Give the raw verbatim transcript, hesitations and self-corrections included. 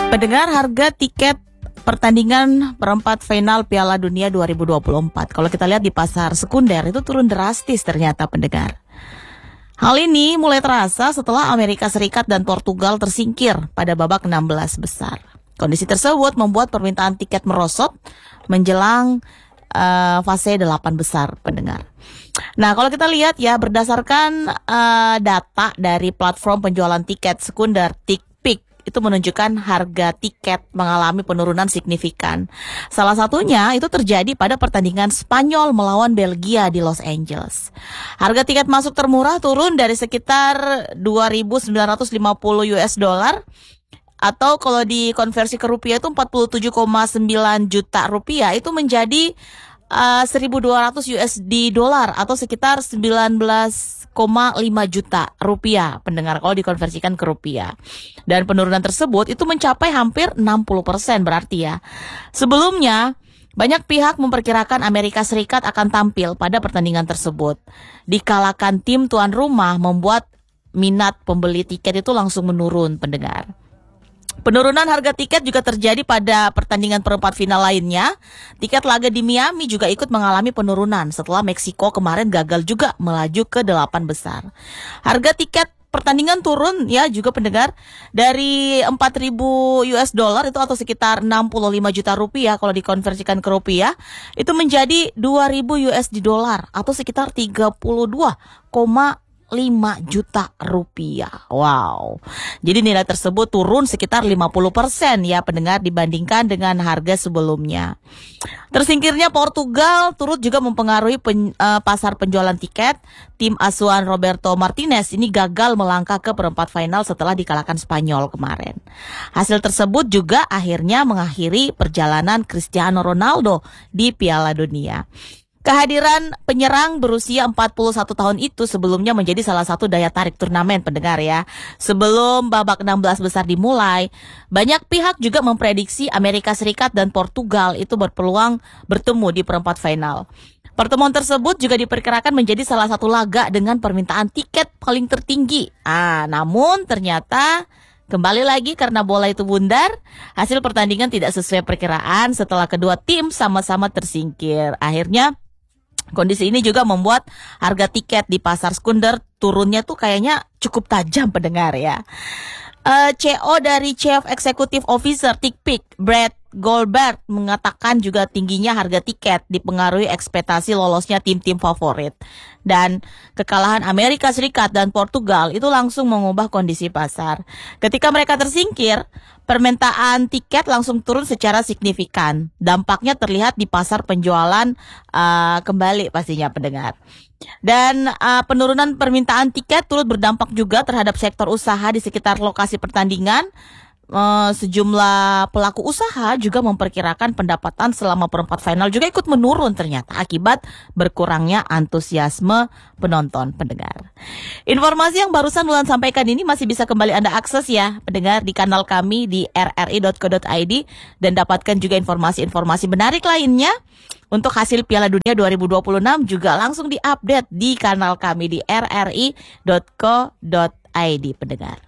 Pendengar, harga tiket pertandingan perempat final Piala Dunia dua ribu dua puluh empat, kalau kita lihat di pasar sekunder itu turun drastis ternyata, pendengar. Hal ini mulai terasa setelah Amerika Serikat dan Portugal tersingkir pada babak enam belas besar. Kondisi tersebut membuat permintaan tiket merosot menjelang uh, fase delapan besar, pendengar. Nah, kalau kita lihat ya, berdasarkan uh, data dari platform penjualan tiket sekunder TickPick, itu menunjukkan harga tiket mengalami penurunan signifikan. Salah satunya itu terjadi pada pertandingan Spanyol melawan Belgia di Los Angeles. Harga tiket masuk termurah turun dari sekitar dua ribu sembilan ratus lima puluh US dollar atau kalau dikonversi ke rupiah itu empat puluh tujuh koma sembilan juta rupiah, itu menjadi uh, seribu dua ratus U S D dolar atau sekitar sembilan belas koma lima juta rupiah, pendengar, kalau dikonversikan ke rupiah. Dan penurunan tersebut itu mencapai hampir enam puluh persen berarti ya. Sebelumnya, banyak pihak memperkirakan Amerika Serikat akan tampil pada pertandingan tersebut. Dikalahkan tim tuan rumah membuat minat pembeli tiket itu langsung menurun, pendengar. Penurunan harga tiket juga terjadi pada pertandingan perempat final lainnya. Tiket laga di Miami juga ikut mengalami penurunan setelah Meksiko kemarin gagal juga melaju ke delapan besar. Harga tiket pertandingan turun ya juga, pendengar, dari empat ribu US dollar itu atau sekitar enam puluh lima juta rupiah, kalau dikonversikan ke rupiah itu menjadi dua ribu US D dolar atau sekitar tiga puluh dua koma lima juta rupiah. Wow. Jadi nilai tersebut turun sekitar lima puluh persen ya, pendengar, dibandingkan dengan harga sebelumnya. Tersingkirnya Portugal turut juga mempengaruhi pen, uh, pasar penjualan tiket. Tim asuhan Roberto Martinez ini gagal melangkah ke perempat final setelah dikalahkan Spanyol kemarin. Hasil tersebut juga akhirnya mengakhiri perjalanan Cristiano Ronaldo di Piala Dunia. Kehadiran penyerang berusia empat puluh satu tahun itu sebelumnya menjadi salah satu daya tarik turnamen, pendengar ya. Sebelum babak enam belas besar dimulai, banyak pihak juga memprediksi Amerika Serikat dan Portugal itu berpeluang bertemu di perempat final. Pertemuan tersebut juga diperkirakan menjadi salah satu laga dengan permintaan tiket paling tertinggi. Ah, namun ternyata kembali lagi karena bola itu bundar, hasil pertandingan tidak sesuai perkiraan setelah kedua tim sama-sama tersingkir. Akhirnya kondisi ini juga membuat harga tiket di pasar sekunder turunnya tuh kayaknya cukup tajam, pendengar ya. Uh, C E O dari Chief Executive Officer TickPick, Brad Goldberg, mengatakan juga tingginya harga tiket dipengaruhi ekspektasi lolosnya tim-tim favorit. Dan kekalahan Amerika Serikat dan Portugal itu langsung mengubah kondisi pasar. Ketika mereka tersingkir, permintaan tiket langsung turun secara signifikan. Dampaknya terlihat di pasar penjualan uh, kembali pastinya, pendengar. Dan uh, penurunan permintaan tiket turut berdampak juga terhadap sektor usaha di sekitar lokasi pertandingan. Uh, sejumlah pelaku usaha juga memperkirakan pendapatan selama perempat final juga ikut menurun ternyata akibat berkurangnya antusiasme penonton, pendengar. Informasi yang barusan Wulan sampaikan ini masih bisa kembali Anda akses ya, pendengar, di kanal kami di r r i dot co dot i d dan dapatkan juga informasi-informasi menarik lainnya. Untuk hasil Piala Dunia dua ribu dua puluh enam juga langsung diupdate di kanal kami di r r i dot co dot i d, pendengar.